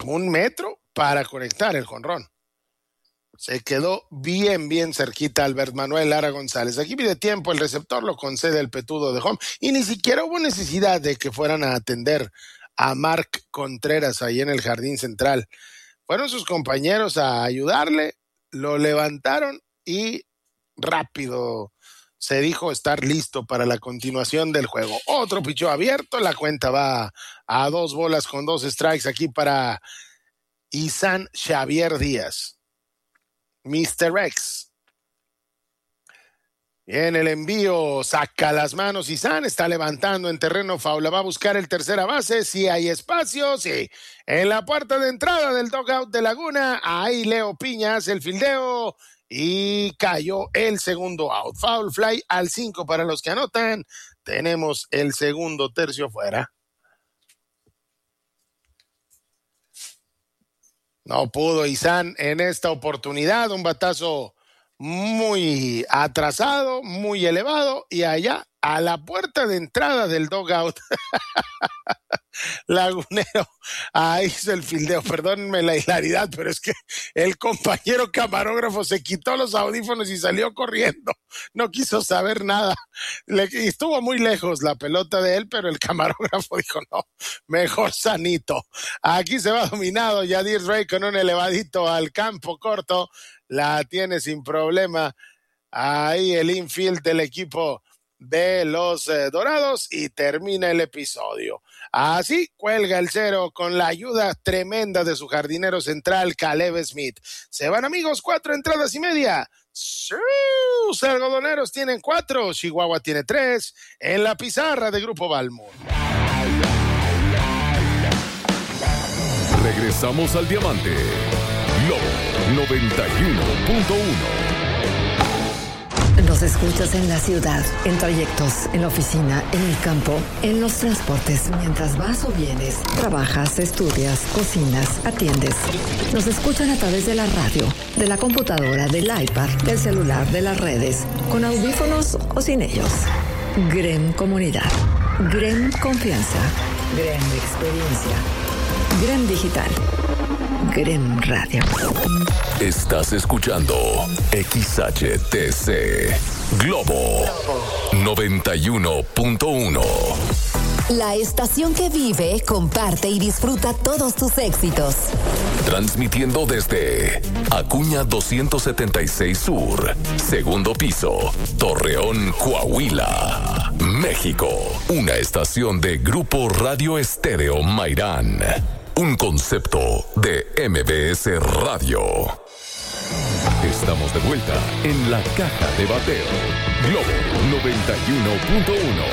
como 1 metro para conectar el jonrón. Se quedó bien cerquita Albert Manuel Lara González. Aquí pide tiempo, el receptor lo concede el petudo de home y ni siquiera hubo necesidad de que fueran a atender a Mark Contreras ahí en el jardín central. Fueron sus compañeros a ayudarle, lo levantaron y rápido se dijo estar listo para la continuación del juego. Otro pichó abierto, la cuenta va a 2 bolas con 2 strikes aquí para Isan Xavier Díaz. Mr. X. En el envío saca las manos Isan, está levantando en terreno foul, va a buscar el tercera base, si hay espacio, sí. En la puerta de entrada del dugout de Laguna, ahí Leo Piña hace el fildeo y cayó el segundo out. Foul fly al 5 para los que anotan. Tenemos el segundo tercio fuera. No pudo Isan en esta oportunidad, un batazo muy atrasado, muy elevado, y allá a la puerta de entrada del dugout Lagunero hizo el fildeo. Perdónenme la hilaridad, pero es que el compañero camarógrafo se quitó los audífonos y salió corriendo, no quiso saber nada. Estuvo muy lejos la pelota de él, pero el camarógrafo dijo no, mejor sanito. Aquí se va dominado Yadir Rey con un elevadito al campo corto, la tiene sin problema ahí el infield del equipo de los Dorados y termina el episodio. Así cuelga el 0 con la ayuda tremenda de su jardinero central Caleb Smith. Se van, amigos, 4 entradas y media. Los algodoneros tienen 4, Chihuahua tiene 3 en la pizarra de Grupo Balmor. Regresamos al Diamante. Globo 91.1. Nos escuchas en la ciudad, en trayectos, en la oficina, en el campo, en los transportes, mientras vas o vienes, trabajas, estudias, cocinas, atiendes. Nos escuchan a través de la radio, de la computadora, del iPad, del celular, de las redes, con audífonos o sin ellos. GREM Comunidad, GREM Confianza, GREM Experiencia, GREM Digital, GREM Radio. Estás escuchando XHTC Globo 91.1. La estación que vive, comparte y disfruta todos tus éxitos. Transmitiendo desde Acuña 276 Sur, segundo piso, Torreón, Coahuila, México. Una estación de Grupo Radio Estéreo Mairán. Un concepto de MBS Radio. Estamos de vuelta en la caja de bateo. Globo 91.1.